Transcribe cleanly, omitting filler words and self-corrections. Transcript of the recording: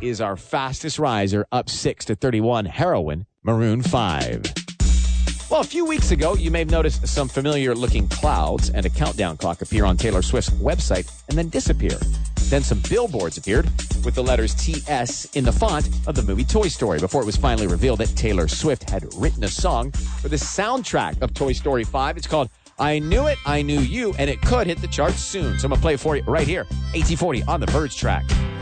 is our fastest riser, up 6 to 31, Heroin, Maroon 5. Well, a few weeks ago, you may have noticed some familiar-looking clouds and a countdown clock appear on Taylor Swift's website and then disappear. Then some billboards appeared with the letters TS in the font of the movie Toy Story before it was finally revealed that Taylor Swift had written a song for the soundtrack of Toy Story 5. It's called I Knew It, I Knew You, and it could hit the charts soon. So I'm going to play it for you right here, 1840 on the Birds track.